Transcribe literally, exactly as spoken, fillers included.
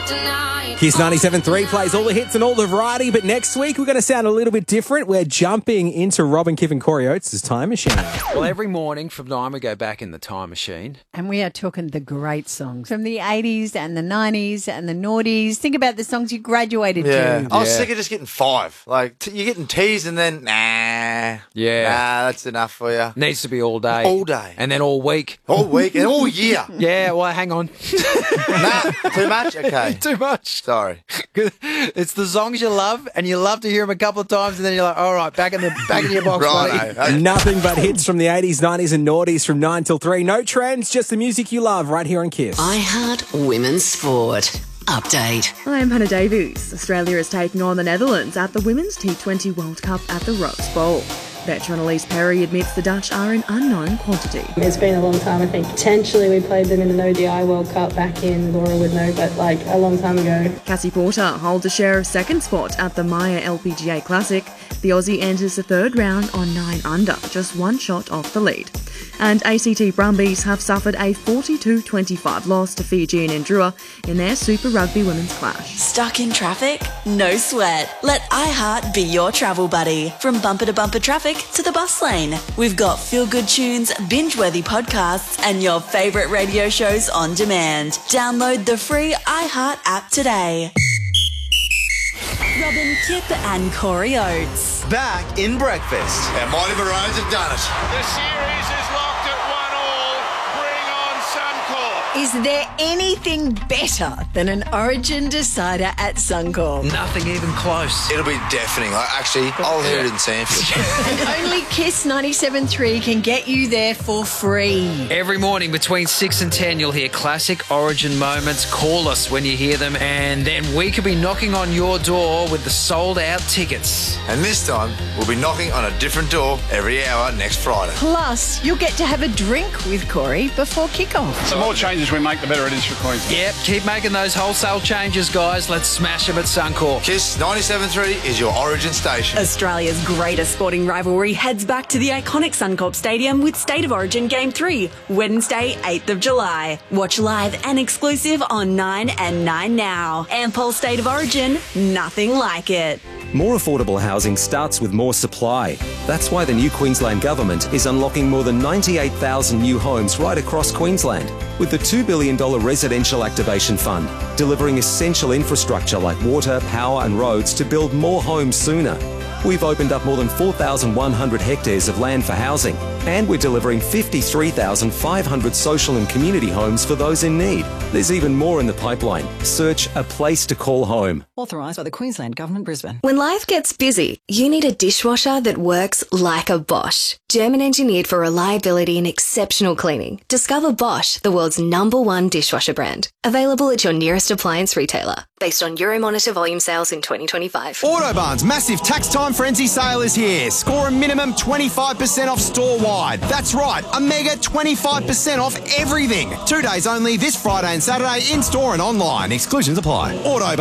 Kiss ninety-seven point three plays all the hits and all the variety, but next week we're going to sound a little bit different. We're jumping into Robin Kiff and Corey Oates' Time Machine. Well, every morning from nine we go back in the time machine. And we are talking the great songs from the eighties and the nineties and the noughties. Think about the songs you graduated Yeah. to. I was Yeah. sick of just getting five. Like, t- you're getting teased and then, nah. Yeah. Nah, that's enough for you. Needs to be all day. All day. And then all week. All week and all year. Yeah, well, hang on. Nah, too much? Okay. Too much. Sorry. It's the songs you love, and you love to hear them a couple of times, and then you're like, all right, back in the back in your box, buddy. Right. Nothing but hits from the eighties, nineties and noughties from nine till three. No trends, just the music you love right here on Kiss. I Heart Women's Sport. Update. I am Hannah Davies. Australia is taking on the Netherlands at the Women's T twenty World Cup at the Rose Bowl. Veteran Elise Perry admits the Dutch are an unknown quantity. It's been a long time, I think. Potentially we played them in an O D I World Cup back in, Laura would know, but like a long time ago. Cassie Porter holds a share of second spot at the Maya L P G A Classic. The Aussie enters the third round on nine under, just one shot off the lead. And A C T Brumbies have suffered a forty-two twenty-five loss to Fijian Indrua in their Super Rugby Women's Clash. Stuck in traffic? No sweat. Let iHeart be your travel buddy. From bumper to bumper traffic to the bus lane. We've got feel-good tunes, binge-worthy podcasts, and your favourite radio shows on demand. Download the free iHeart app today. Robin Kipp and Corey Oates. Back in breakfast. Our mighty Maroons have done it. The series is locked at one all. Bring on Suncorp. Is there anything better than an Origin decider at Suncorp? Nothing even close. It'll be deafening. Like, actually, I'll hear it in Sanford. And only Kiss ninety-seven point three can get you there for free. Every morning between six and ten, you'll hear classic Origin moments. Call us when you hear them, and then we could be knocking on your door with the sold-out tickets. And this time, we'll be knocking on a different door every hour next Friday. Plus, you'll get to have a drink with Corey before kickoff. The more changes we make, the better it is for Queensland. Yep, keep making those wholesale changes, guys. Let's smash them at Suncorp. Kiss ninety-seven point three is your Origin station. Australia's greatest sporting rivalry heads back to the iconic Suncorp Stadium with State of Origin Game three, Wednesday, eighth of July. Watch live and exclusive on nine and nine now. Ampol State of Origin, nothing like it. More affordable housing starts with more supply. That's why the new Queensland Government is unlocking more than ninety-eight thousand new homes right across Queensland, with the two billion dollars Residential Activation Fund, delivering essential infrastructure like water, power and roads to build more homes sooner. We've opened up more than four thousand one hundred hectares of land for housing, and we're delivering fifty-three thousand five hundred social and community homes for those in need. There's even more in the pipeline. Search A Place to Call Home. Authorised by the Queensland Government, Brisbane. When life gets busy, you need a dishwasher that works like a Bosch. German engineered for reliability and exceptional cleaning. Discover Bosch, the world's number one dishwasher brand. Available at your nearest appliance retailer. Based on Euromonitor volume sales in twenty twenty-five. Autobarn's massive tax time frenzy sale is here. Score a minimum twenty-five percent off store-wide. That's right, a mega twenty-five percent off everything. Two days only this Friday and Saturday in-store and online. Exclusions apply. Autobarn.